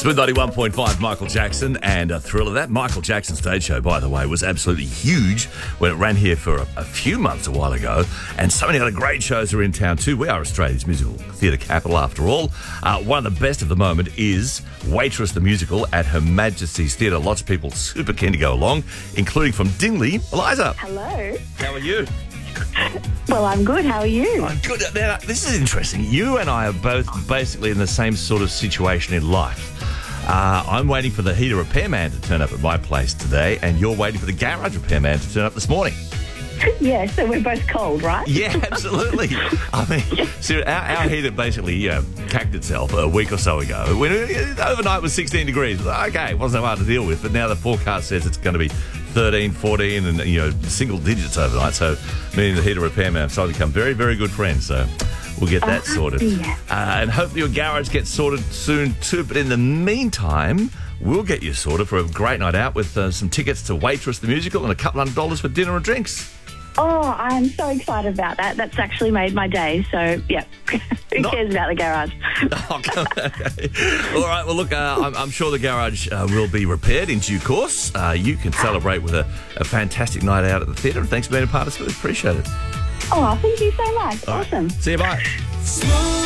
Smooth 91.5, Michael Jackson, and a thriller. That Michael Jackson stage show, by the way, was absolutely huge when it ran here for a few months a while ago, and so many other great shows are in town too. We are Australia's musical theatre capital, after all. One of the best of the moment is Waitress the Musical at Her Majesty's Theatre. Lots of people super keen to go along, including from Dingley. Eliza. Hello. How are you? Well, I'm good. How are you? I'm good. Now, this is interesting. You and I are both basically in the same sort of situation in life. I'm waiting for the heater repairman to turn up at my place today, and you're waiting for the garage repairman to turn up this morning. Yeah, so we're both cold, right? Yeah, absolutely. I mean, so our heater basically cacked itself a week or so ago. When overnight was 16 degrees. Okay, it wasn't that hard to deal with, but now the forecast says it's going to be 13, 14 and, single digits overnight. So me and the heater repairman have started to become very, very good friends. So we'll get that sorted. Yeah. And hopefully your garage gets sorted soon too. But in the meantime, we'll get you sorted for a great night out with some tickets to Waitress the Musical and a couple $100 for dinner and drinks. Oh, I'm so excited about that. That's actually made my day. So, yeah, who cares about the garage? Okay. All right. Well, look, I'm sure the garage will be repaired in due course. You can celebrate with a fantastic night out at the theatre. Thanks for being a part of it. Appreciate it. Oh, thank you so much. All right. Awesome. See you. Bye.